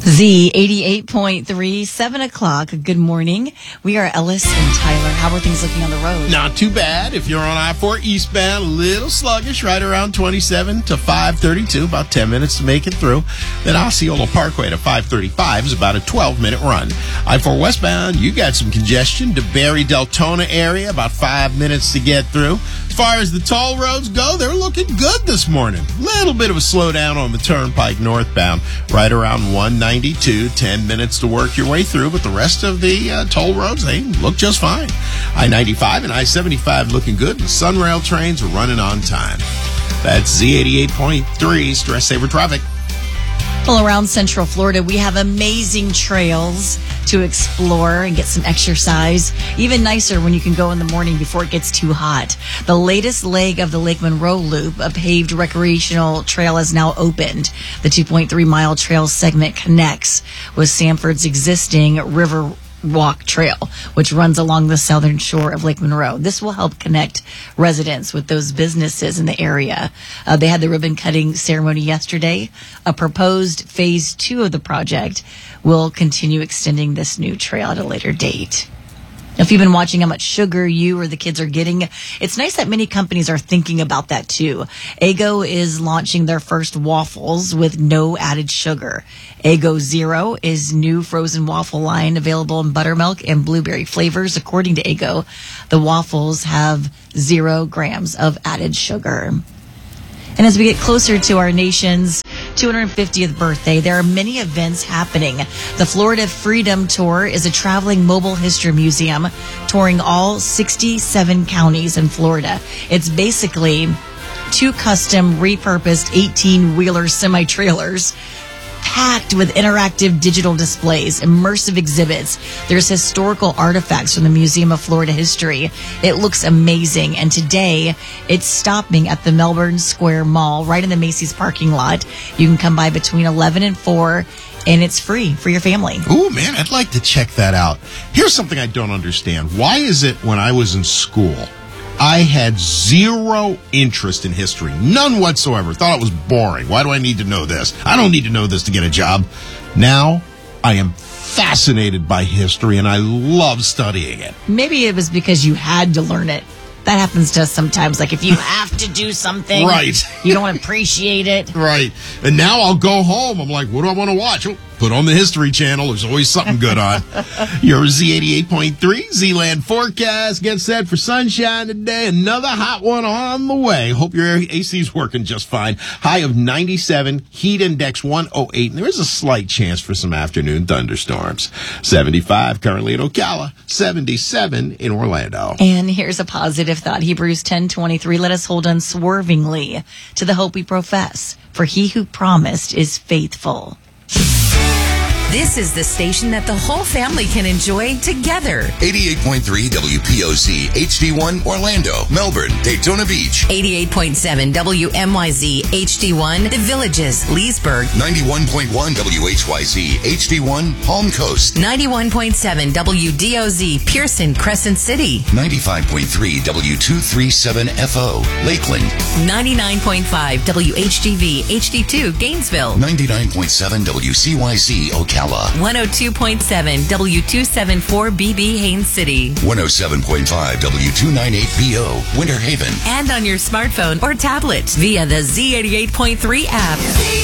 Z 88.3, 7 o'clock. Good morning. We are Ellis and Tyler. How are things looking on the road? Not too bad. If you're on I-4 eastbound, a little sluggish, right around 27 to 532, about 10 minutes to make it through. Then Osceola Parkway to 535 is about a 12-minute run. I-4 westbound, you got some congestion. DeBerry, Deltona area, about 5 minutes to get through. As far as the toll roads go, they're looking good this morning. Little bit of a slowdown on the Turnpike northbound, right around 192, 10 minutes to work your way through, but the rest of the toll roads, they look just fine. I-95 and I-75 looking good, and Sunrail trains are running on time. That's Z88.3, Stress Saver Traffic. Well, around Central Florida, we have amazing trails to explore and get some exercise. Even nicer when you can go in the morning before it gets too hot. The latest leg of the Lake Monroe Loop, a paved recreational trail, is now opened. The 2.3-mile trail segment connects with Sanford's existing River Walk Trail, which runs along the southern shore of Lake Monroe. This will help connect residents with those businesses in the area. They had the ribbon cutting ceremony yesterday. A proposed phase 2 of the project will continue extending this new trail at a later date. If you've been watching how much sugar you or the kids are getting, it's nice that many companies are thinking about that too. Eggo is launching their first waffles with no added sugar. Eggo Zero is new frozen waffle line available in buttermilk and blueberry flavors. According to Eggo, the waffles have 0 grams of added sugar. And as we get closer to our nation's 250th birthday, there are many events happening. The Florida Freedom Tour is a traveling mobile history museum touring all 67 counties in Florida. It's basically 2 custom repurposed 18-wheeler semi-trailers packed with interactive digital displays, immersive exhibits. There's historical artifacts from the Museum of Florida History. It looks amazing. And today, it's stopping at the Melbourne Square Mall, right in the Macy's parking lot. You can come by between 11 and 4, and it's free for your family. Ooh, man, I'd like to check that out. Here's something I don't understand. Why is it when I was in school, I had 0 interest in history. None whatsoever. Thought it was boring. Why do I need to know this? I don't need to know this to get a job. Now, I am fascinated by history, and I love studying it. Maybe it was because you had to learn it. That happens to us sometimes. Like if you have to do something, right, you don't appreciate it. Right. And now I'll go home. I'm like, what do I want to watch? Oh, put on the History Channel. There's always something good on. Your Z88.3 Z-Land forecast. Get set for sunshine today. Another hot one on the way. Hope your AC's working just fine. High of 97, heat index 108. And there is a slight chance for some afternoon thunderstorms. 75 currently in Ocala. 77 in Orlando. And here's a positive thought. Hebrews 10:23. Let us hold unswervingly to the hope we profess. For he who promised is faithful. This is the station that the whole family can enjoy together. 88.3 WPOC, HD1, Orlando, Melbourne, Daytona Beach. 88.7 WMYZ, HD1, The Villages, Leesburg. 91.1 WHYZ, HD1, Palm Coast. 91.7 WDOZ, Pearson, Crescent City. 95.3 W237FO, Lakeland. 99.5 WHGV, HD2, Gainesville. 99.7 WCYZ, Ocala. 102.7 W274BB, Haines City. 107.5 W298BO, Winter Haven. And on your smartphone or tablet via the Z88.3 app.